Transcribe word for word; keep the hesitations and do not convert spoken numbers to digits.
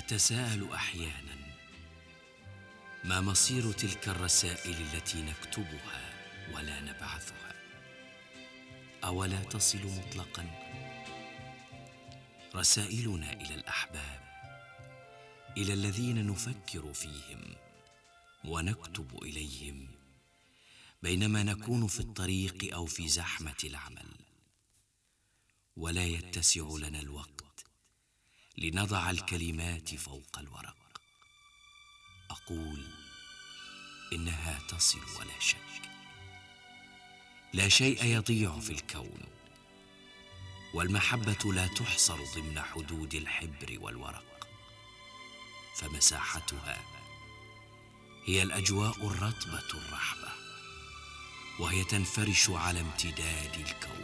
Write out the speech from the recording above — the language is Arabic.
أتساءل أحيانا ما مصير تلك الرسائل التي نكتبها ولا نبعثها؟ أولا تصل مطلقا؟ رسائلنا إلى الأحباب، إلى الذين نفكر فيهم ونكتب إليهم بينما نكون في الطريق أو في زحمة العمل، ولا يتسع لنا الوقت لنضع الكلمات فوق الورق. أقول إنها تصل ولا شك. لا شيء يضيع في الكون، والمحبة لا تحصر ضمن حدود الحبر والورق، فمساحتها هي الأجواء الرطبة الرحبة، وهي تنفرش على امتداد الكون.